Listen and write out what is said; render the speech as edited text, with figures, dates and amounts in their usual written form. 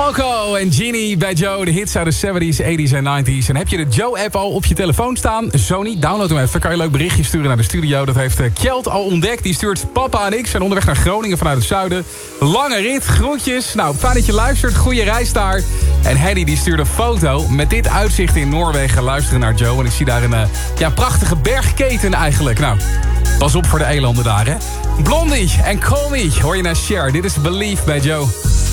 Falco en Genie bij Joe. De hits uit de 70s, 80s en 90s. En heb je de Joe-app al op je telefoon staan? Zo niet, download hem even. Kan je een leuk berichtje sturen naar de studio. Dat heeft Kjeld al ontdekt. Die stuurt papa en ik zijn onderweg naar Groningen vanuit het zuiden. Lange rit, groetjes. Nou, fijn dat je luistert. Goeie reis daar. En Henny die stuurde een foto met dit uitzicht in Noorwegen. Luisteren naar Joe. En ik zie daar een prachtige bergketen eigenlijk. Nou, pas op voor de elanden daar, hè. Blondie en Call Me hoor je naar Cher. Dit is Believe bij Joe.